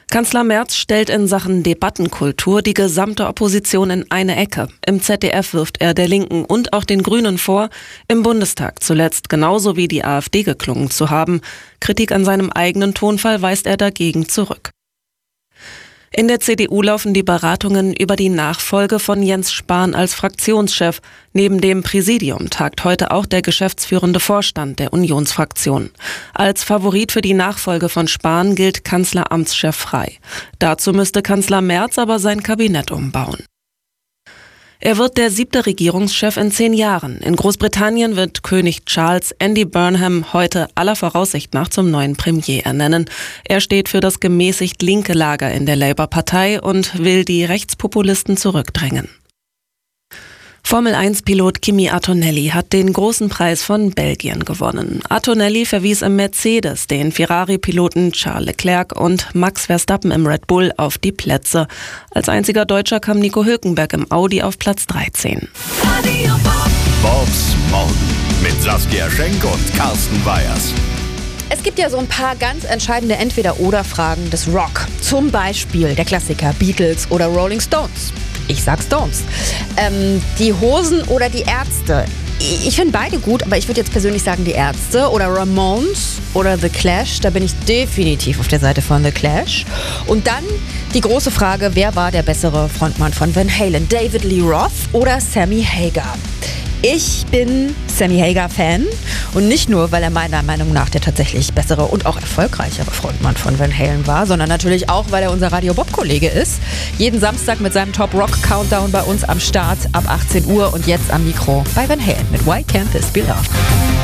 Kanzler Merz stellt in Sachen Debattenkultur die gesamte Opposition in eine Ecke. Im ZDF wirft er der Linken und auch den Grünen vor, im Bundestag zuletzt genauso wie die AfD geklungen zu haben. Kritik an seinem eigenen Tonfall weist er dagegen zurück. In der CDU laufen die Beratungen über die Nachfolge von Jens Spahn als Fraktionschef. Neben dem Präsidium tagt heute auch der geschäftsführende Vorstand der Unionsfraktion. Als Favorit für die Nachfolge von Spahn gilt Kanzleramtschef Frey. Dazu müsste Kanzler Merz aber sein Kabinett umbauen. Er wird der 7. Regierungschef in 10 Jahren. In Großbritannien wird König Charles Andy Burnham heute aller Voraussicht nach zum neuen Premier ernennen. Er steht für das gemäßigt linke Lager in der Labour-Partei und will die Rechtspopulisten zurückdrängen. Formel-1-Pilot Kimi Antonelli hat den großen Preis von Belgien gewonnen. Antonelli verwies im Mercedes den Ferrari-Piloten Charles Leclerc und Max Verstappen im Red Bull auf die Plätze. Als einziger Deutscher kam Nico Hülkenberg im Audi auf Platz 13. Bobs Morgen mit Saskia Schenk und Carsten Weyers. Es gibt ja so ein paar ganz entscheidende Entweder-oder-Fragen des Rock. Zum Beispiel der Klassiker Beatles oder Rolling Stones. Ich sag Stones. Die Hosen oder die Ärzte? Ich finde beide gut, aber ich würde jetzt persönlich sagen die Ärzte. Oder Ramones oder The Clash. Da bin ich definitiv auf der Seite von The Clash. Und dann die große Frage, wer war der bessere Frontmann von Van Halen? David Lee Roth oder Sammy Hagar? Ich bin Sammy Hagar-Fan und nicht nur, weil er meiner Meinung nach der tatsächlich bessere und auch erfolgreichere Frontmann von Van Halen war, sondern natürlich auch, weil er unser Radio-Bob-Kollege ist. Jeden Samstag mit seinem Top-Rock-Countdown bei uns am Start ab 18 Uhr und jetzt am Mikro bei Van Halen mit Why Can't This Be Love?